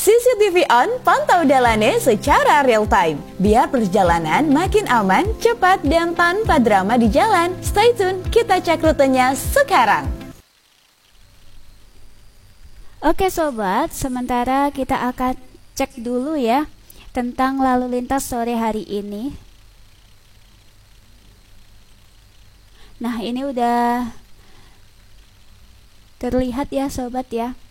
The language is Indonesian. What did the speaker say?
CCTV on, pantau Dalane secara real time. Biar perjalanan makin aman, cepat, dan tanpa drama di jalan. Stay tune, kita cek rutenya sekarang. Oke sobat, sementara kita akan cek dulu ya tentang lalu lintas sore hari ini. Nah, ini udah terlihat ya sobat ya.